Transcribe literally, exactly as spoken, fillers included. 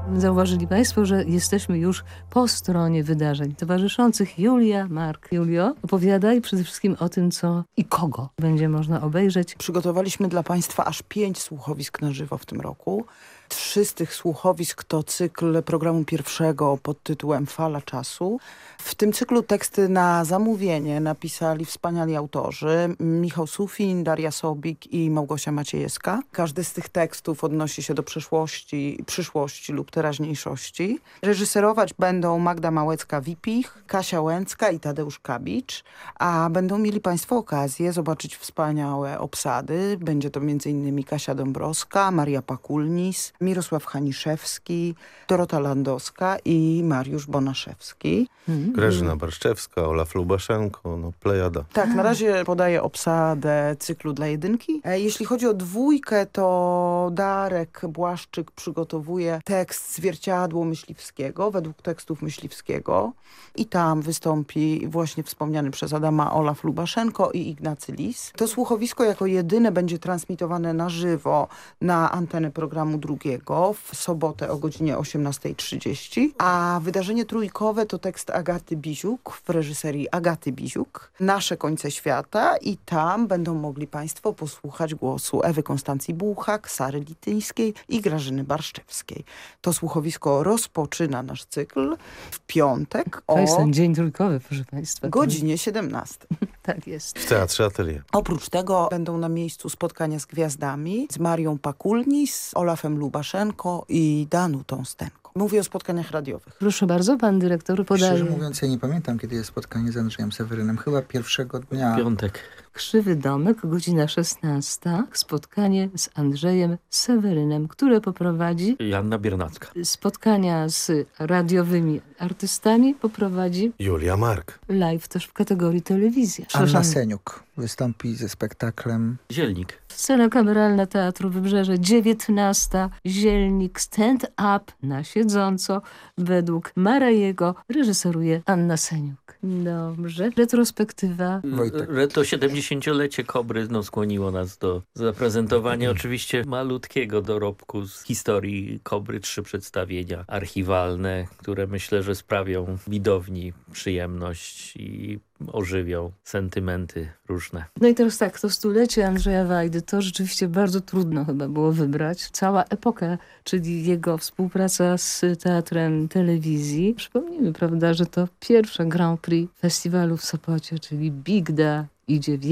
Zauważyli Państwo, że jesteśmy już po stronie wydarzeń towarzyszących. Julia, Mark. Julio, opowiadaj przede wszystkim o tym, co i kogo będzie można obejrzeć. Przygotowaliśmy dla Państwa aż pięć słuchowisk na żywo w tym roku. Trzy z tych słuchowisk to cykl programu pierwszego pod tytułem Fala Czasu. W tym cyklu teksty na zamówienie napisali wspaniali autorzy Michał Sufin, Daria Sobik i Małgosia Maciejewska. Każdy z tych tekstów odnosi się do przeszłości, przyszłości lub teraźniejszości. Reżyserować będą Magda Małecka-Wipich, Kasia Łęcka i Tadeusz Kabicz, a będą mieli Państwo okazję zobaczyć wspaniałe obsady. Będzie to między innymi Kasia Dąbrowska, Maria Pakulnis, Mirosław Haniszewski, Dorota Landowska i Mariusz Bonaszewski. Hmm. Grażyna Barszczewska, Olaf Lubaszenko, no plejada. Tak, na razie podaję obsadę cyklu dla jedynki. Jeśli chodzi o dwójkę, to Darek Błaszczyk przygotowuje tekst Zwierciadło Myśliwskiego według tekstów Myśliwskiego i tam wystąpi właśnie wspomniany przez Adama Olaf Lubaszenko i Ignacy Lis. To słuchowisko jako jedyne będzie transmitowane na żywo na antenę programu drugiego w sobotę o godzinie osiemnastej trzydzieści, a wydarzenie trójkowe to tekst Agaty Biziuk w reżyserii Agaty Biziuk, Nasze końce świata, i tam będą mogli Państwo posłuchać głosu Ewy Konstancji Bułhak, Sary Lityńskiej i Grażyny Barszczewskiej. To słuchowisko rozpoczyna nasz cykl w piątek o... To jest ten dzień trójkowy, proszę Państwa. godzinie siedemnastej. Tak jest. W Teatrze Atelier. Oprócz tego będą na miejscu spotkania z gwiazdami, z Marią Pakulnis, Olafem Lubaszenko i Danutą Stenko. Mówię o spotkaniach radiowych. Proszę bardzo, pan dyrektor podaje. Szczerze mówiąc, ja nie pamiętam, kiedy jest spotkanie z Andrzejem Sewerynem. Chyba pierwszego dnia. Piątek. Krzywy Domek, godzina szesnasta. Spotkanie z Andrzejem Sewerynem, które poprowadzi... Joanna Biernacka. Spotkania z radiowymi artystami poprowadzi... Julia Mark. Live też w kategorii telewizja. Anna Seniuk wystąpi ze spektaklem Zielnik. Scena kameralna Teatru Wybrzeże, dziewiętnasta. Zielnik, stand-up na siedząco. Według Marajego reżyseruje Anna Seniuk. Dobrze. Retrospektywa. Wojtek. To siedemdziesięciolecie Kobry no, skłoniło nas do zaprezentowania oczywiście malutkiego dorobku z historii Kobry. Trzy przedstawienia archiwalne, które myślę, że sprawią widowni przyjemność i ożywią sentymenty różne. No i teraz tak, to stulecie Andrzeja Wajdy, to rzeczywiście bardzo trudno chyba było wybrać. Cała epoka, czyli jego współpraca z Teatrem Telewizji. Przypomnijmy, prawda, że to pierwsza Grand Prix festiwalu w Sopocie, czyli Big Da idzie w